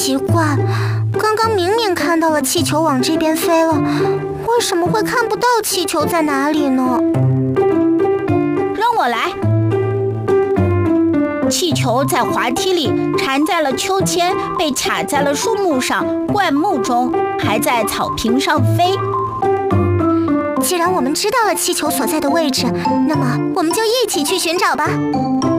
奇怪，刚刚明明看到了气球往这边飞了，为什么会看不到气球在哪里呢？ 让我来。气球在滑梯里缠在了秋千，被卡在了树木上、灌木中，还在草坪上飞。 既然我们知道了气球所在的位置，那么我们就一起去寻找吧。